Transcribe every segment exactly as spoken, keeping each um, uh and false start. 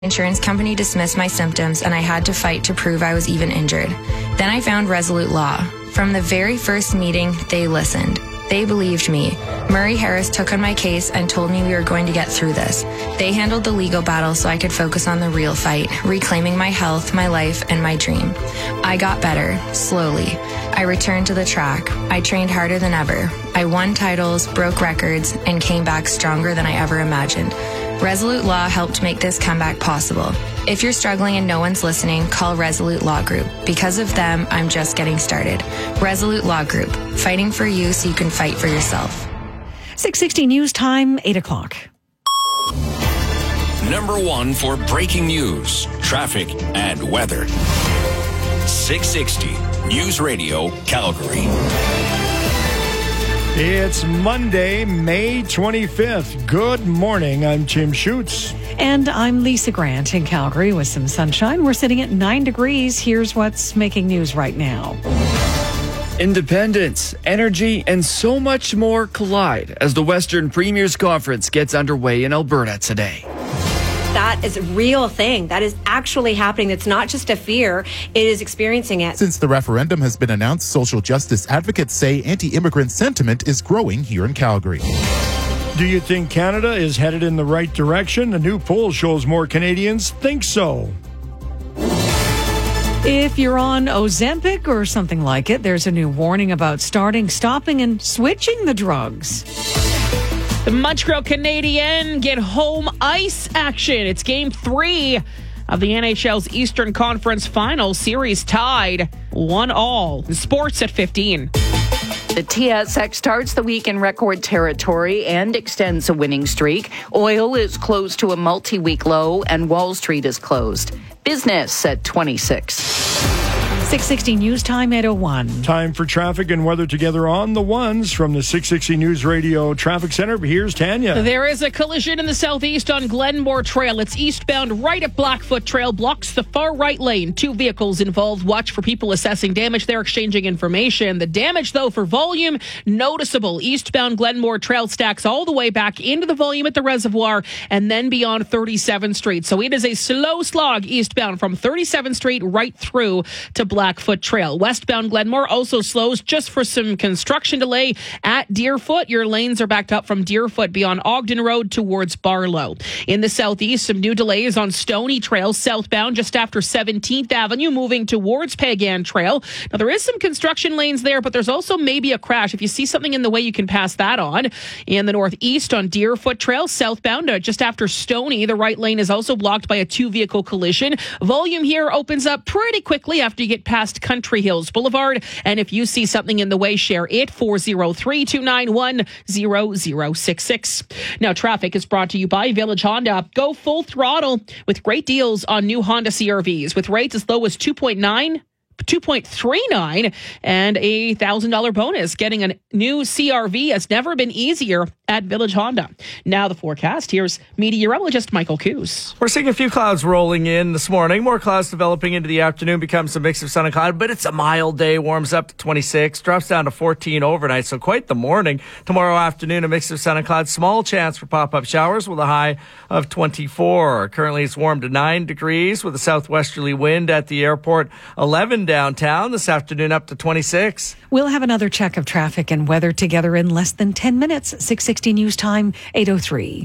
Insurance company dismissed my symptoms and I had to fight to prove I was even injured. Then I found Resolute Law. From the very first meeting, they listened. They believed me. Murray Harris took on my case and told me we were going to get through this. They handled the legal battle so I could focus on the real fight, reclaiming my health, my life, and my dream. I got better, slowly. I returned to the track. I trained harder than ever. I won titles, broke records, and came back stronger than I ever imagined. Resolute Law helped make this comeback possible. If you're struggling and no one's listening, call Resolute Law Group. Because of them, I'm just getting started. Resolute Law Group, fighting for you so you can fight for yourself. six sixty News Time, eight o'clock. Number one for breaking news, traffic, and weather. six sixty News Radio, Calgary. It's Monday, May twenty-fifth. Good morning. I'm Tim Schutz. And I'm Lisa Grant in Calgary with some sunshine. We're sitting at nine degrees. Here's what's making news right now. Independence, energy, and so much more collide as the Western Premiers Conference gets underway in Alberta today. That is a real thing. That is actually happening. It's not just a fear. It is experiencing it. Since the referendum has been announced, social justice advocates say anti-immigrant sentiment is growing here in Calgary. Do you think Canada is headed in the right direction? A new poll shows more Canadians think so. If you're on Ozempic or something like it, there's a new warning about starting, stopping, and switching the drugs. The Montreal Canadiens get home ice action. It's game three of the N H L's Eastern Conference Final Series tied one all. Sports at fifteen. The T S X starts the week in record territory and extends a winning streak. Oil is close to a multi-week low and Wall Street is closed. Business at twenty-six. six sixty News Time, eight oh one. Time for traffic and weather together on the ones from the six sixty News Radio Traffic Center. Here's Tanya. There is a collision in the southeast on Glenmore Trail. It's eastbound right at Blackfoot Trail, blocks the far right lane. Two vehicles involved. Watch for people assessing damage. They're exchanging information. The damage, though, for volume, noticeable. Eastbound Glenmore Trail stacks all the way back into the volume at the reservoir and then beyond thirty-seventh Street. So it is a slow slog eastbound from thirty-seventh Street right through to Blackfoot. Blackfoot Trail. Westbound Glenmore also slows just for some construction delay at Deerfoot. Your lanes are backed up from Deerfoot beyond Ogden Road towards Barlow. In the southeast, some new delays on Stony Trail southbound just after seventeenth Avenue moving towards Pagan Trail. Now there is some construction lanes there, but there's also maybe a crash. If you see something in the way, you can pass that on. In the northeast on Deerfoot Trail southbound uh, just after Stony, the right lane is also blocked by a two-vehicle collision. Volume here opens up pretty quickly after you get past Country Hills Boulevard. And if you see something in the way, share it. four oh three, two nine one, zero zero six six. Now, traffic is brought to you by Village Honda. Go full throttle with great deals on new Honda C R Vs with rates as low as two point nine two point three nine and a one thousand dollars bonus. Getting a new C R V has never been easier at Village Honda. Now the forecast. Here's meteorologist Michael Coos. We're seeing a few clouds rolling in this morning. More clouds developing into the afternoon. Becomes a mix of sun and cloud, but it's a mild day. Warms up to twenty-six. Drops down to fourteen overnight, so quite the morning. Tomorrow afternoon, a mix of sun and cloud. Small chance for pop-up showers with a high of twenty-four. Currently, it's warm to nine degrees with a southwesterly wind at the airport. eleven downtown. This afternoon up to twenty-six. We'll have another check of traffic and weather together in less than ten minutes. six sixty News Time, eight oh three.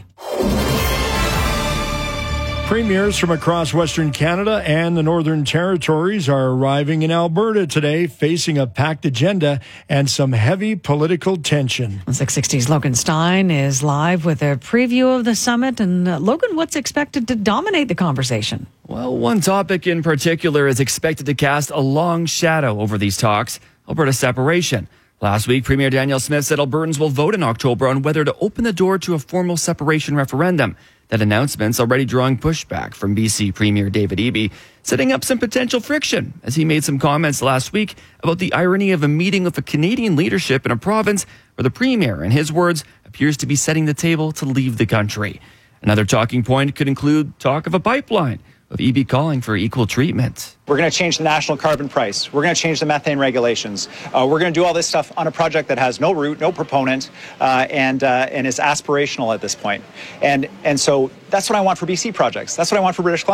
Premiers from across Western Canada and the Northern Territories are arriving in Alberta today, facing a packed agenda and some heavy political tension. six sixty's Logan Stein is live with a preview of the summit. And uh, Logan, what's expected to dominate the conversation? Well, one topic in particular is expected to cast a long shadow over these talks: Alberta separation. Last week, Premier Danielle Smith said Albertans will vote in October on whether to open the door to a formal separation referendum. That announcement's already drawing pushback from B C Premier David Eby, setting up some potential friction as he made some comments last week about the irony of a meeting with the Canadian leadership in a province where the Premier, in his words, appears to be setting the table to leave the country. Another talking point could include talk of a pipeline. with E B calling for equal treatment. We're going to change the national carbon price. We're going to change the methane regulations. Uh, we're going to do all this stuff on a project that has no root, no proponent, uh, and uh, and is aspirational at this point. And and so that's what I want for B C projects. That's what I want for British Columbia.